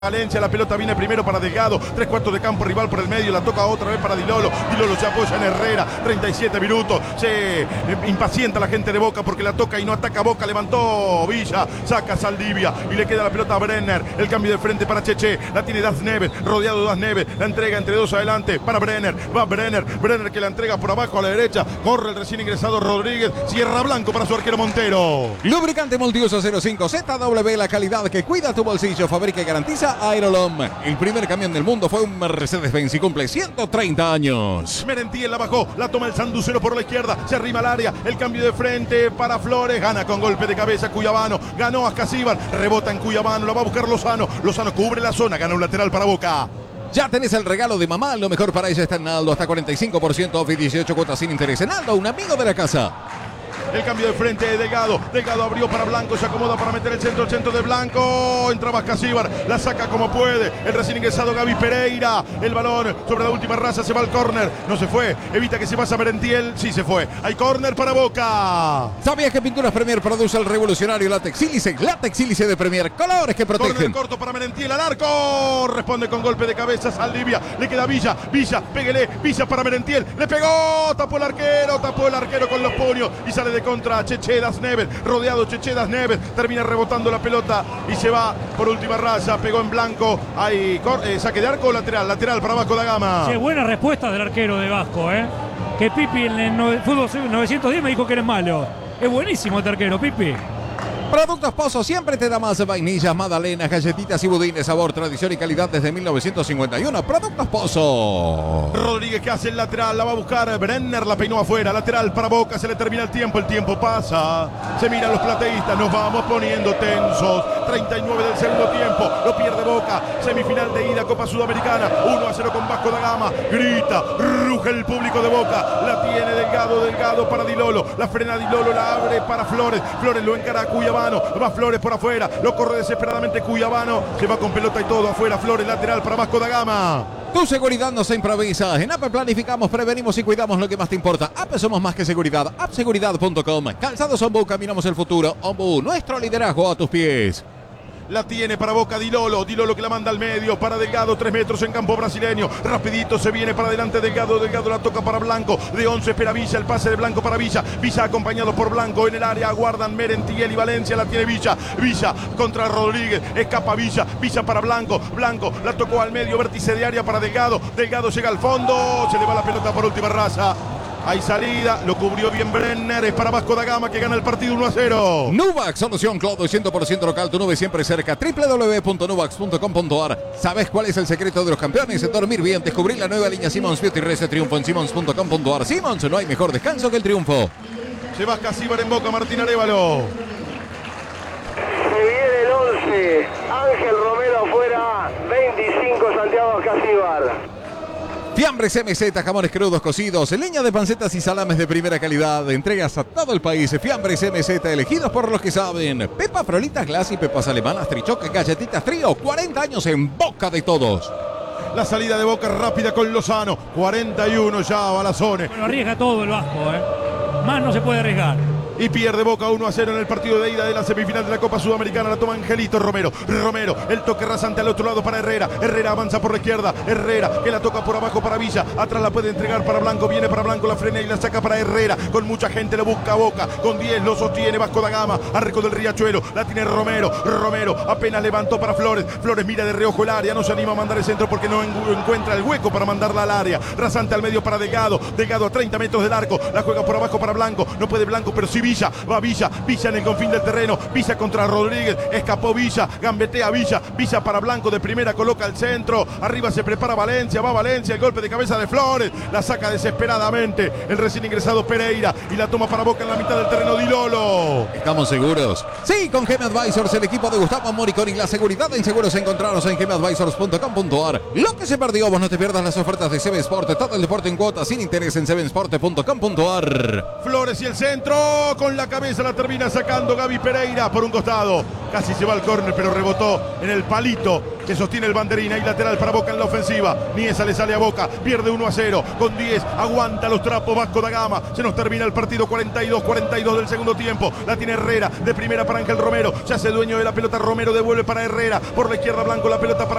Valencia, la pelota viene primero para Delgado, 3/4 de campo rival por el medio, la toca otra vez para Dilolo, Dilolo se apoya en Herrera, 37 minutos, se impacienta la gente de Boca porque la toca y no ataca Boca, levantó Villa, saca Saldivia y le queda la pelota a Brenner, el cambio de frente para Cheche, la tiene Das Neves, rodeado de Das Neves, la entrega entre dos adelante para Brenner, va Brenner que la entrega por abajo a la derecha, corre el recién ingresado Rodríguez, cierra Blanco para su arquero Montero. Lubricante Multiuso 05 ZW, la calidad que cuida tu bolsillo, fabrica y garantiza Aerolom. El primer camión del mundo fue un Mercedes-Benz y cumple 130 años. Merentiel la bajó, la toma el Sanducero por la izquierda, se arrima al área, el cambio de frente para Flores, gana con golpe de cabeza Cuyabano, ganó a Casíbar, rebota en Cuyabano, la va a buscar Lozano cubre la zona, gana un lateral para Boca. Ya tenés el regalo de mamá, lo mejor para ella está en Aldo, hasta 45% off y 18 cuotas sin interés. En Aldo, un amigo de la casa. El cambio de frente de Delgado abrió para Blanco, se acomoda para meter el centro de Blanco, entraba Casíbar, la saca como puede, el recién ingresado Gaby Pereira, el balón sobre la última raza, se va al córner, no se fue, evita que se pase a Merentiel, sí se fue, hay córner para Boca. ¿Sabías que Pinturas Premier produce el revolucionario látex sílice de Premier, colores que protegen? Córner corto para Merentiel, al arco, responde con golpe de cabeza Saldivia, le queda Villa, péguele, Villa para Merentiel, le pegó, tapó el arquero con los puños y sale de contra Cheche Das Neves, rodeado Cheche Das Neves, termina rebotando la pelota y se va por última raya, pegó en Blanco, hay saque de arco, lateral para Vasco da Gama. Qué buena respuesta del arquero de Vasco, que Pipi en el fútbol 910 me dijo que eres malo. Es buenísimo este arquero, Pipi. Productos Pozo siempre te da más vainillas, magdalenas, galletitas y budines, sabor, tradición y calidad desde 1951. Productos Pozo. Rodríguez que hace el lateral, la va a buscar Brenner, la peinó afuera, lateral para Boca, se le termina el tiempo pasa, se miran los plateístas, nos vamos poniendo tensos. 39 del segundo tiempo, lo pierde Boca, semifinal de ida, Copa Sudamericana, 1-0 con Vasco da Gama, grita, ruge el público de Boca, la tiene Delgado para Dilolo, la frena Dilolo, la abre para Flores lo encara a Cuyabano, va Flores por afuera, lo corre desesperadamente Cuyabano, se va con pelota y todo afuera, Flores lateral para Vasco da Gama. Tu seguridad no se improvisa. En APE planificamos, prevenimos y cuidamos lo que más te importa. APE somos más que seguridad. Appseguridad.com. Calzados Ombu, caminamos el futuro. Ombu, nuestro liderazgo a tus pies. La tiene para Boca Dilolo que la manda al medio para Delgado, 3 metros en campo brasileño, rapidito se viene para adelante Delgado la toca para Blanco, de 11 espera Villa, el pase de Blanco para Villa acompañado por Blanco en el área, aguardan Merentiel y Valencia, la tiene Villa contra Rodríguez, escapa Villa para Blanco la tocó al medio, vértice de área para Delgado llega al fondo, se le va la pelota por última raza. Hay salida, lo cubrió bien Brenner, es para Vasco da Gama que gana el partido 1-0. Nuvax, solución cloud 100% local, tu nube siempre cerca, www.nuvax.com.ar. ¿Sabes cuál es el secreto de los campeones? Dormir bien, descubrir la nueva línea Simmons Beauty Rest Triunfo en simmons.com.ar. Simmons, no hay mejor descanso que el triunfo. Se va Casíbar en Boca, Martín Arévalo. Se viene el 11, Ángel Romero afuera, 25 Santiago Casíbar. Fiambres MZ, jamones crudos cocidos, leña de pancetas y salames de primera calidad. Entregas a todo el país. Fiambres MZ, elegidos por los que saben. Pepa Frolitas Glass y pepas alemanas Trichoque, galletitas Trío. 40 años en boca de todos. La salida de Boca rápida con Lozano. 41 ya Balazone. Bueno, arriesga todo el Vasco, Más no se puede arriesgar. Y pierde Boca 1-0 en el partido de ida de la semifinal de la Copa Sudamericana. La toma Angelito Romero, el toque rasante al otro lado para Herrera avanza por la izquierda, Herrera que la toca por abajo para Villa, atrás la puede entregar para Blanco, viene para Blanco, la frena y la saca para Herrera, con mucha gente lo busca Boca, con 10 lo sostiene Vasco da Gama, arco del Riachuelo, la tiene Romero apenas levantó para Flores mira de reojo el área, no se anima a mandar el centro porque no encuentra el hueco para mandarla al área, rasante al medio para Delgado a 30 metros del arco, la juega por abajo para Blanco, no puede Blanco pero sí Villa en el confín del terreno, Villa contra Rodríguez, escapó Villa, gambetea Villa para Blanco de primera, coloca el centro, arriba se prepara Valencia, va Valencia, el golpe de cabeza de Flores, la saca desesperadamente el recién ingresado Pereira y la toma para Boca en la mitad del terreno Dilolo. ¿Estamos seguros? Sí, con GM Advisors, el equipo de Gustavo Moriconi, la seguridad en seguros encontraros en gmadvisors.com.ar. Lo que se perdió, vos no te pierdas las ofertas de CB Sport, todo el deporte en cuotas sin interés en cbsport.com.ar. Flores y el centro. No, con la cabeza la termina sacando Gaby Pereira por un costado. Casi se va al córner, pero rebotó en el palito que sostiene el banderín. Hay lateral para Boca en la ofensiva. Niesa le sale a Boca, pierde 1-0. Con 10, aguanta los trapos Vasco da Gama. Se nos termina el partido, 42 del segundo tiempo. La tiene Herrera, de primera para Ángel Romero. Se hace dueño de la pelota, Romero devuelve para Herrera. Por la izquierda Blanco, la pelota para